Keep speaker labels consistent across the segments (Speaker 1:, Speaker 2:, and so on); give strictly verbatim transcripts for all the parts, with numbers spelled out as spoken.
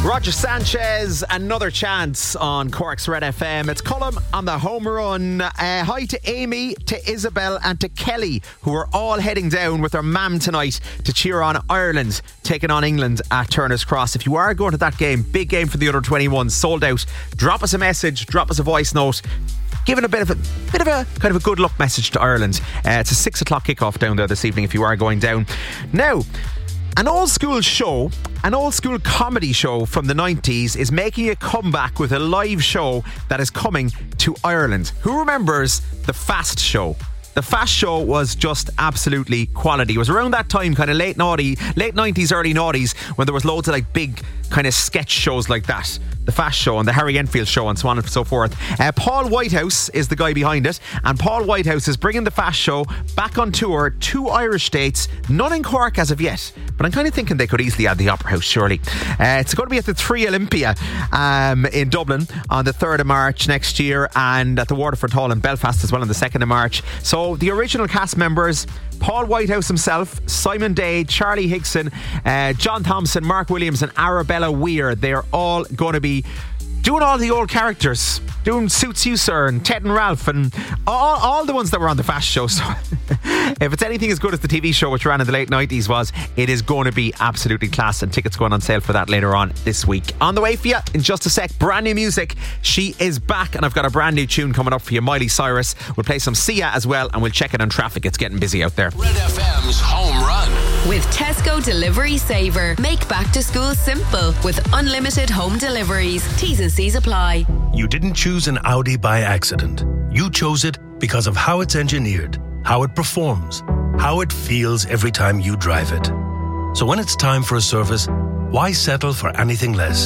Speaker 1: Roger Sanchez, another chance on Cork's Red F M. It's Colm on the home run. Uh, hi to Amy, to Isabel and to Kelly, who are all heading down with their mam tonight to cheer on Ireland taking on England at Turner's Cross. If you are going to that game, big game for the under twenty-ones, sold out, drop us a message, drop us a voice note, giving a bit of a bit of a kind of a good luck message to Ireland. Uh, it's a six o'clock kickoff down there this evening if you are going down. Now, an old school show, an old school comedy show from the nineties is making a comeback with a live show that is coming to Ireland. Who remembers the Fast Show? The Fast Show was just absolutely quality. It was around that time, kind of late naughty, late nineties, early noughties, when there was loads of like big kind of sketch shows like that. The Fast Show and the Harry Enfield Show and so on and so forth. Uh, Paul Whitehouse is the guy behind it, and Paul Whitehouse is bringing the Fast Show back on tour to Irish states. None in Cork as of yet, but I'm kind of thinking they could easily add the Opera House, surely. Uh, it's going to be at the Three Olympia um, in Dublin on the third of March next year, and at the Waterford Hall in Belfast as well on the second of March. So the original cast members: Paul Whitehouse himself, Simon Day, Charlie Higson, uh, John Thompson, Mark Williams and Arabella Weir. They're all going to be doing all the old characters, doing Suits You Sir and Ted and Ralph and all, all the ones that were on the Fast Show. So if it's anything as good as the T V show which ran in the late nineties was, it is going to be absolutely class, and tickets going on sale for that later on this week. On the way for you in just a sec, brand new music. She is back, and I've got a brand new tune coming up for you. Miley Cyrus. We'll play some Sia as well, and we'll check it on traffic. It's getting busy out there.
Speaker 2: Red F M's Home Run.
Speaker 3: With Tesco Delivery Saver. Make back to school simple with unlimited home deliveries. T's and C's apply.
Speaker 4: You didn't choose an Audi by accident. You chose it because of how it's engineered, how it performs, how it feels every time you drive it. So when it's time for a service, why settle for anything less?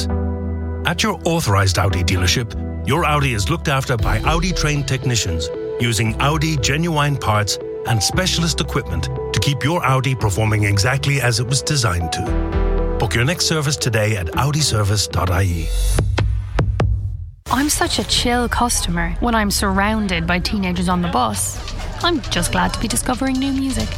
Speaker 4: At your authorized Audi dealership, your Audi is looked after by Audi-trained technicians using Audi genuine parts and specialist equipment to keep your Audi performing exactly as it was designed to. Book your next service today at audi service dot I E.
Speaker 5: I'm such a chill customer when I'm surrounded by teenagers on the bus. I'm just glad to be discovering new music.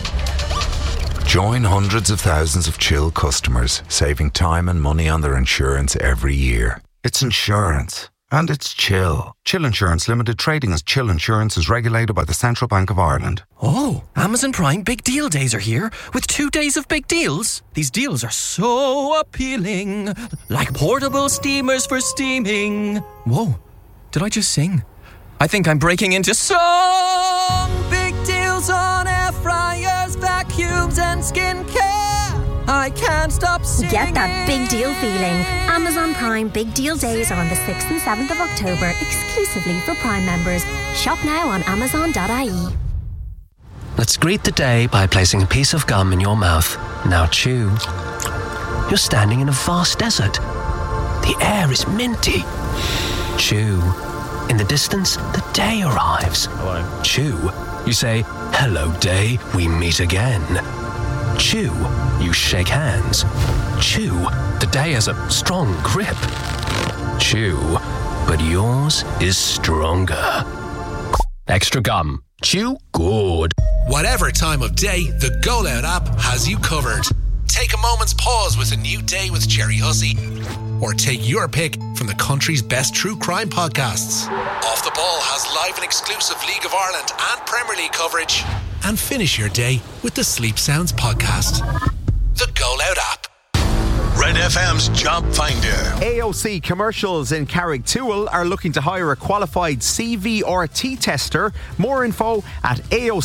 Speaker 6: Join hundreds of thousands of chill customers, saving time and money on their insurance every year. It's insurance. And it's Chill. Chill Insurance Limited, trading as Chill Insurance, is regulated by the Central Bank of Ireland.
Speaker 7: Oh, Amazon Prime Big Deal Days are here with two days of big deals. These deals are so appealing, like portable steamers for steaming. Whoa, did I just sing? I think I'm breaking into song. Big deals on air fryers, vacuums and skincare. I can't stop singing.
Speaker 8: Get that big deal feeling. Amazon Prime Big Deal Days are on the sixth and seventh of October, exclusively for Prime members. Shop now on amazon dot I E.
Speaker 9: Let's greet the day by placing a piece of gum in your mouth. Now chew. You're standing in a vast desert. The air is minty. Chew. In the distance, the day arrives. Hello. Chew. You say, hello day, we meet again. Chew. You shake hands. Chew. The day has a strong grip. Chew. But yours is stronger. Extra gum. Chew good.
Speaker 2: Whatever time of day, the Go Loud app has you covered. Take a moment's pause with a new day with Jerry Hussey. Or take your pick from the country's best true crime podcasts. Off the Ball has live and exclusive League of Ireland and Premier League coverage. And finish your day with the Sleep Sounds podcast. The Go Loud app.
Speaker 10: Red F M's Job Finder.
Speaker 1: A O C Commercials in Carrigtwohill are looking to hire a qualified C V R T tester. More info at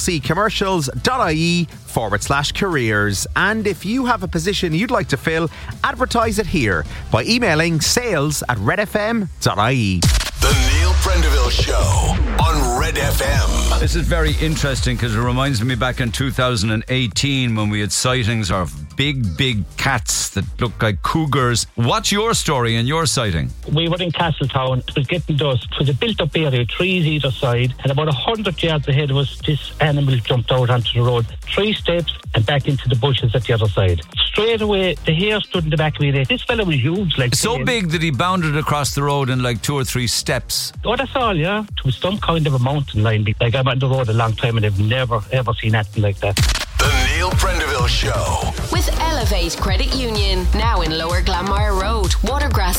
Speaker 1: aoccommercials.ie forward slash careers. And if you have a position you'd like to fill, advertise it here by emailing sales at redfm.ie.
Speaker 10: The Neil Prendeville Show on Red F M.
Speaker 11: This is very interesting because it reminds me back in two thousand eighteen when we had sightings of big, big cats that look like cougars. What's your story and your sighting?
Speaker 12: We were in Castletown. It was getting dusk. It was a built-up area, trees either side, and about a hundred yards ahead of us, this animal jumped out onto the road. Three steps and back into the bushes at the other side. Straight away, the hair stood in the back of me. This fella was huge. like
Speaker 11: So
Speaker 12: saying,
Speaker 11: big that he bounded across the road in like two or three steps.
Speaker 12: Oh, that's all, yeah. It was some kind of a mountain line. Like, I'm on the road a long time and I've never, ever seen anything like that.
Speaker 10: The Neil Prendeville Show.
Speaker 3: With Elevate Credit Union, now in Lower Glanmire Road, Watergrass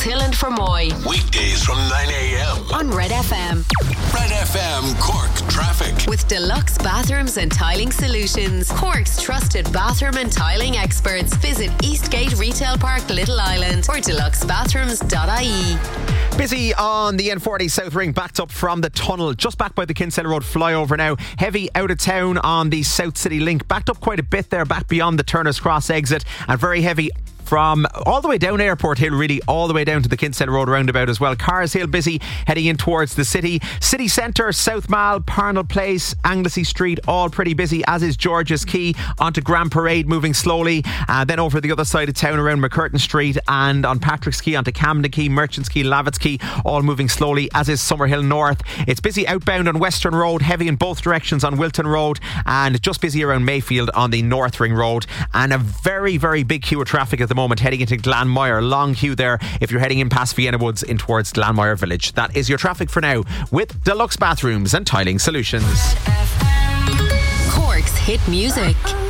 Speaker 3: Hill and Fermoy.
Speaker 10: Weekdays from nine a.m.
Speaker 3: on Red F M.
Speaker 10: Red F M Cork Traffic.
Speaker 3: With Deluxe Bathrooms and Tiling Solutions. Cork's trusted bathroom and tiling experts. Visit Eastgate Retail Park, Little Island or deluxe bathrooms dot I E.
Speaker 1: Busy on the N forty South Ring, backed up from the tunnel, just back by the Kinsale Road flyover now. Heavy out of town on the South City Link, backed up quite a bit there, back beyond the Turner's Cross exit, and very heavy from all the way down Airport Hill, really all the way down to the Kinsale Road roundabout as well. Cars Hill busy heading in towards the city. City Centre, South Mall, Parnell Place, Anglesey Street, all pretty busy, as is George's Quay. Onto Grand Parade, moving slowly. Uh, then over the other side of town around McCurtain Street, and on Patrick's Quay onto Camden Quay, Merchants Quay, Lavitt's Quay, all moving slowly, as is Summerhill North. It's busy outbound on Western Road, heavy in both directions on Wilton Road, and just busy around Mayfield on the North Ring Road. And a very, very big queue of traffic at the moment heading into Glanmire. Long queue there if you're heading in past Vienna Woods in towards Glanmire Village. That is your traffic for now with Deluxe Bathrooms and Tiling Solutions.
Speaker 3: Cork's hit music.